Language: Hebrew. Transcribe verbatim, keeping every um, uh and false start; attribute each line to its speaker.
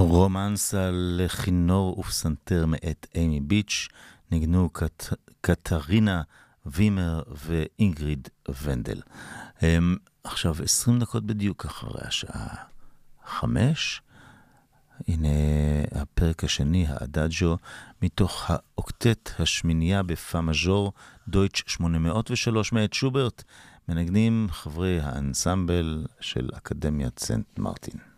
Speaker 1: רומנס על כינור ופסנתר מאת אימי ביץ', ניגנו קט... קטרינה וימר ואינגריד ונדל. הם, עכשיו עשרים דקות בדיוק אחרי השעה חמש. הנה הפרק השני, האדאג'ו, מתוך האוקטט השמינייה בפא מז'ור, דויטש שמונה מאות ושלוש מאת שוברט, מנגנים חברי האנסמבל של אקדמיית סנט מרטין.